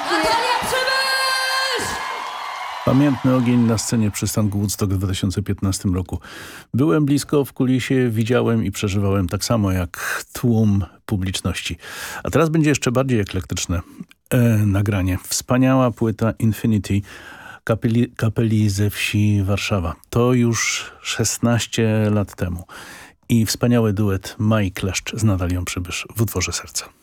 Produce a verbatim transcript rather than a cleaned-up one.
Natalia Przybysz! Pamiętny ogień na scenie przystanku Woodstock w dwa tysiące piętnastym roku. Byłem blisko w kulisie, widziałem i przeżywałem tak samo jak tłum publiczności. A teraz będzie jeszcze bardziej eklektyczne e, nagranie. Wspaniała płyta Infinity kapeli, kapeli ze wsi Warszawa. To już szesnaście lat temu. I wspaniały duet Mai Kleszcz z Natalią Przybysz w utworze Serca.